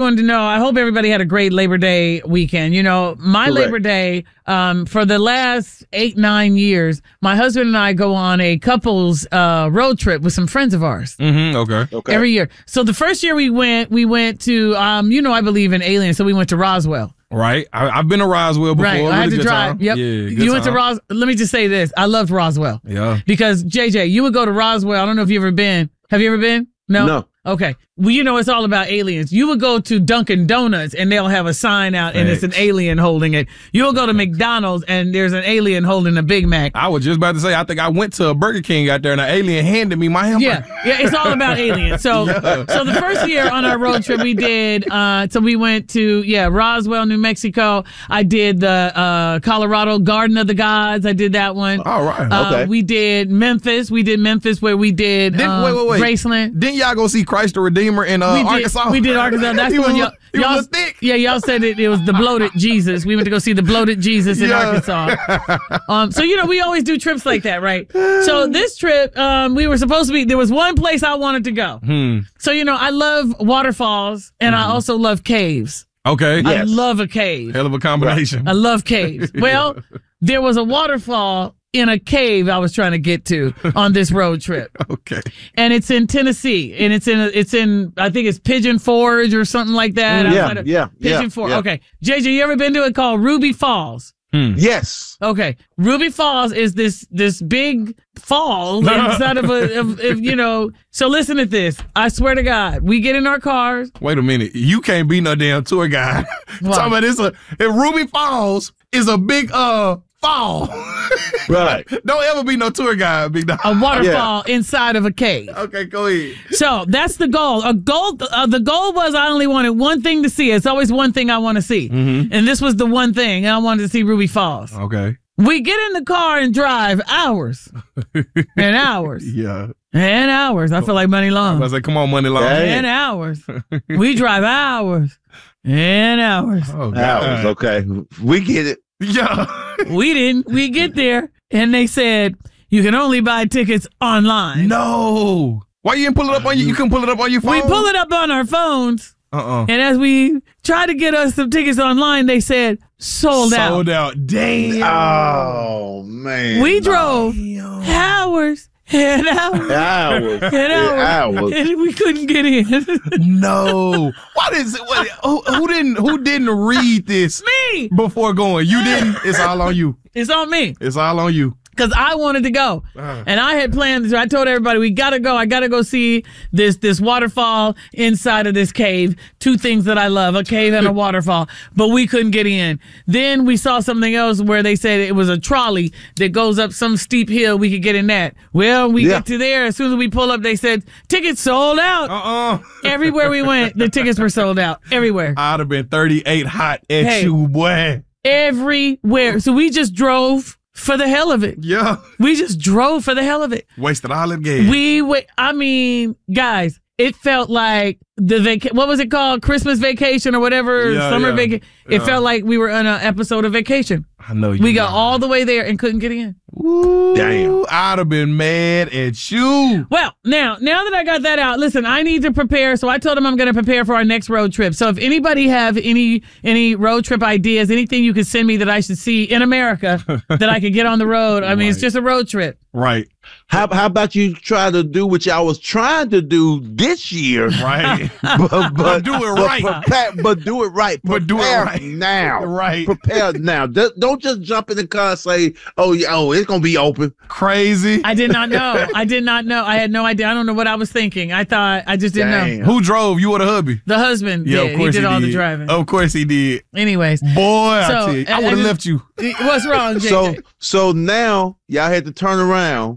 wanted to know, I hope everybody had a great Labor Day weekend. You know, my Correct. Labor Day, for the last 8-9 years, my husband and I go on a couples road trip with some friends of ours. Okay. Every year. So the first year we went to, I believe in aliens, so we went to Roswell. Right. I've been to Roswell before. Right. I had to drive. Time. Yep. Yeah, you went to Roswell. Let me just say this. I loved Roswell. Yeah. Because, JJ, you would go to Roswell. I don't know if you've ever been. Have you ever been? No. Okay. Well, you know, it's all about aliens. You would go to Dunkin' Donuts and they'll have a sign out and it's an alien holding it. You'll go to McDonald's and there's an alien holding a Big Mac. I was just about to say, I think I went to a Burger King out there and an alien handed me my hamburger. Yeah, it's all about aliens. So, so the first year on our road trip we did, so we went to, Roswell, New Mexico. I did the Colorado Garden of the Gods. I did that one. All right. Okay. We did Memphis. We did Memphis where we did Wait. Graceland. Didn't y'all go see Christ the Redeemer in Arkansas? We did Arkansas. That's the one y'all was thick. Yeah, y'all said it was the bloated Jesus. We went to go see the bloated Jesus in Arkansas. So we always do trips like that, right? So this trip, we were supposed to be. There was one place I wanted to go. So I love waterfalls and I also love caves. Okay. I love a cave. Hell of a combination. I love caves. Well, there was a waterfall in a cave I was trying to get to on this road trip. Okay. And it's in Tennessee, and it's in I think it's Pigeon Forge or something like that. Pigeon Forge. Yeah. Okay. JJ, you ever been to it called Ruby Falls? Yes. Okay. Ruby Falls is this big fall inside of So listen to this. I swear to God, we get in our cars. Wait a minute. You can't be no damn tour guide. Talking about if Ruby Falls is a big fall. Right. Don't ever be no tour guide, big dog. A waterfall inside of a cave. Okay, go ahead. So that's the goal. The goal was I only wanted one thing to see. It's always one thing I want to see. And this was the one thing. I wanted to see Ruby Falls. Okay. We get in the car and drive hours and hours. Yeah. And hours. I feel like Money Long. I was like, come on, Money Long. And hours. We drive hours and hours. Oh, God. Hours. Okay. We get it. Yeah. We didn't. We get there and they said, you can only buy tickets online. No. Why you didn't pull it up on you? You couldn't pull it up on your phone? We pull it up on our phones. And as we tried to get us some tickets online, they said, sold out. Sold out. Damn. Oh, man. We drove hours and hours. Hours. And hours. And we couldn't get in. No. What is it? Who didn't read this? Me. Before going. You didn't. It's all on you. It's on me. It's all on you. Because I wanted to go. And I had planned, I told everybody, we got to go. I got to go see this waterfall inside of this cave. Two things that I love, a cave and a waterfall. But we couldn't get in. Then we saw something else where they said it was a trolley that goes up some steep hill. We could get in that. Well, we get to there. As soon as we pull up, they said, tickets sold out. Everywhere we went, the tickets were sold out. Everywhere. I'd have been 38 hot at you, boy. Everywhere. So we just drove for the hell of it. Yeah. We just drove for the hell of it. Wasted all that gas. I mean, guys, it felt like what was it called? Christmas Vacation or whatever, summer vacation. It felt like we were on an episode of Vacation. I know you. We got all the way there and couldn't get in. Ooh, damn. I'd have been mad at you. Well, now that I got that out, listen, I need to prepare. So I told him I'm going to prepare for our next road trip. So if anybody have any road trip ideas, anything you could send me that I should see in America that I could get on the road. I mean, it's just a road trip. Right. How about you try to do what y'all was trying to do this year? Right. but do it right. But do it right. But do it right now. Right. Prepare now. Don't just jump in the car and say, oh, it's going to be open. Crazy. I did not know. I had no idea. I don't know what I was thinking. I just didn't know. Who drove? You or the hubby? The husband did. Of course he did all the driving. Of course he did. Anyways. Boy, I tell you, I would have left you. What's wrong, JJ? So now y'all had to turn around